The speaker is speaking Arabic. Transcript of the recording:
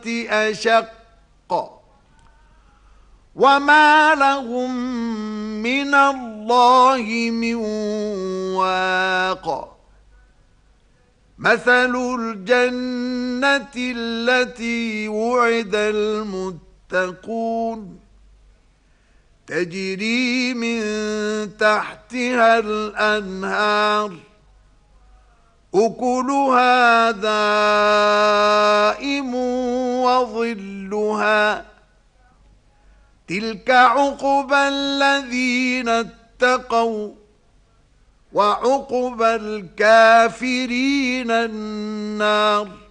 أشق وما لهم من الله من واق مثل الجنة التي وعد المتقون تجري من تحتها الأنهار أكلها دائم وظلها تلك عقبى الذين اتقوا وعقبى الكافرين النار